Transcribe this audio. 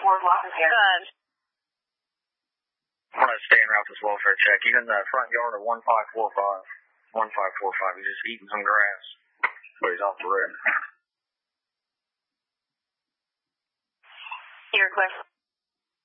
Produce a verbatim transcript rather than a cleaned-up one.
four blocks here. Good. I'm going to stay en route this welfare check. He's in the front yard of one five four five. one five four five. He's just eating some grass. But he's off the road. You're clear.